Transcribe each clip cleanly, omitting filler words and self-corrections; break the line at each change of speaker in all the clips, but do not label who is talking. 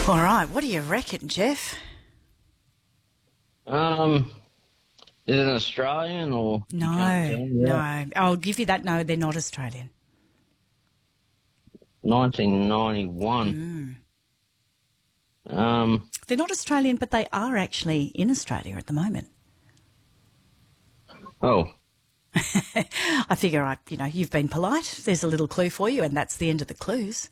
All right, what do you reckon, Jeff?
Is it Australian or? You
No,
can't tell me that.
no. I'll give you that. No, they're not Australian.
1991.
They're not Australian, but they are actually in Australia at the moment.
Oh,
I figure, you've been polite. There's a little clue for you, and that's the end of the clues.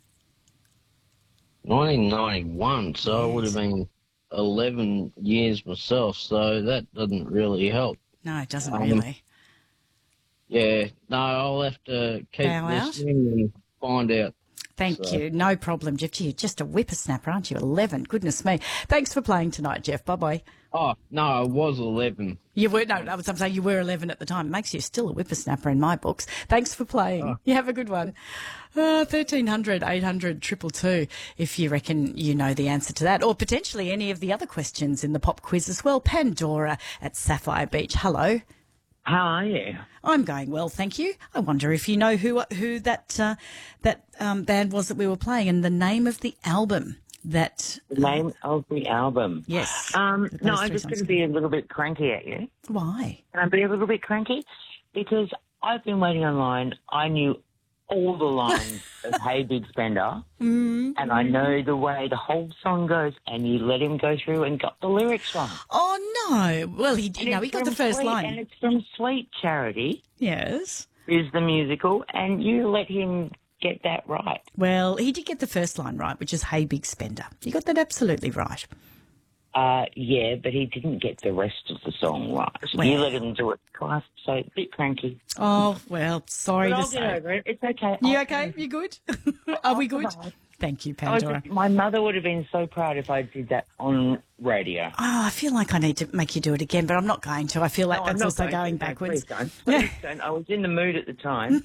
1991. So I would have been 11 years myself. So that doesn't really help.
No, it doesn't really.
Yeah. No, I'll have to keep
Bow out?
listening and find out.
Thank you. No problem, Jeff. You're just a whippersnapper, aren't you? 11. Goodness me. Thanks for playing tonight, Jeff. Bye-bye.
Oh, no, I was 11.
You were, no, I'm saying you were 11 at the time. It makes you still a whippersnapper in my books. Thanks for playing. You have a good one. 1300 800 222 if you reckon you know the answer to that, or potentially any of the other questions in the pop quiz as well. Pandora at Sapphire Beach. Hello.
How are you?
I'm going well, thank you. I wonder if you know who that band was that we were playing and the name of the album that...
The name of the album?
Yes.
No, I'm
Those
just
three
going
songs.
to be a little bit cranky at you.
Why?
Can I be a little bit cranky? Because I've been waiting online. I knew all the lines of Hey Big Spender, and I know the way the whole song goes, and you let him go through and got the lyrics wrong.
Oh, no. Well, he got the first line.
And it's from Sweet Charity,
Yes.
is the musical, and you let him get that right.
Well, he did get the first line right, which is Hey Big Spender. You got that absolutely right.
Yeah, but he didn't get the rest of the song right.
Well.
You let him do it twice, so a bit cranky.
Oh, well, sorry
But
to
I'll
say.
get over it. It's okay.
You
I'll
okay?
get
You good? Are we good?
survive.
Thank you,
I was
Pandora.
my mother would have been so proud if I did that on radio.
Oh, I feel like I need to make you do it again, but I'm not going to. I feel like
No, I'm
that's
not
also going
to. No,
backwards.
Please don't. Please don't. I was in the mood at the time.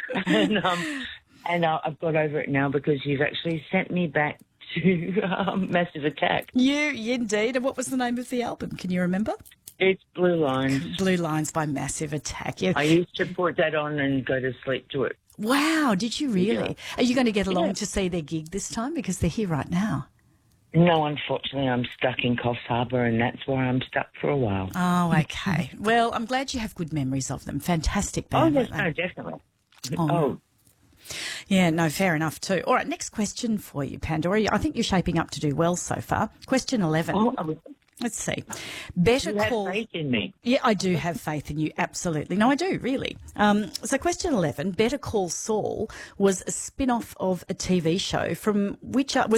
and I've got over it now because you've actually sent me back to Massive Attack.
You indeed. And what was the name of the album? Can you remember?
It's Blue Lines.
Blue Lines by Massive Attack. Yeah.
I used to put that on and go to sleep to it.
Wow, did you really?
Yeah.
Are you going to get along
Yeah.
to see their gig this time? Because they're here right now.
No, unfortunately, I'm stuck in Coffs Harbour, and that's where I'm stuck for a while.
Oh, okay. Well, I'm glad you have good memories of them. Fantastic
Oh,
band.
yes,
weren't they?
no, definitely.
Oh.
Oh,
Yeah, no, fair enough too. All right, next question for you, Pandora. I think you're shaping up to do well so far. Question 11. Let's see. Better
you have
call.
faith in me.
Yeah, I do have faith in you. Absolutely. No, I do, really. So question 11, Better Call Saul was a spin-off of a TV show from which was